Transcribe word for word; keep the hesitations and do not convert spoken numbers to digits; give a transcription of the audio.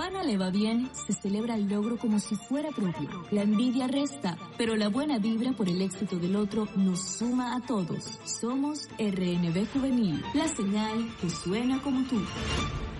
pana le va bien, se celebra el logro como si fuera propio. La envidia resta, pero la buena vibra por el éxito del otro nos suma a todos. Somos R N B Juvenil, la señal que suena como tú.